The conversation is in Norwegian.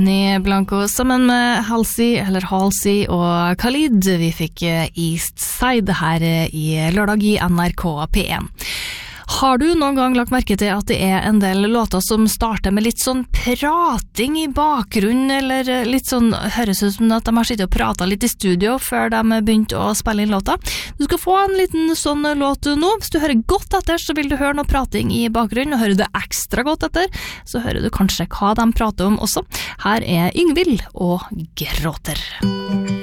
Ni Blanco sammen med Halsey og Khalid. Vi fikk East Side her i lørdag i NRK P1. Har du noen gang lagt merke til at det en del låter som starter med litt sånn prating i bakgrunnen, eller litt sånn, høres ut som at de har sittet og pratet litt i studio før de begynte å spille inn låta? Du skal få en liten sånn låt nå. Hvis du hører godt etter, så vil du høre noe prating i bakgrunnen, og hører du ekstra godt etter, så hører du kanskje hva de prater om også. Her Yngvild og Gråter.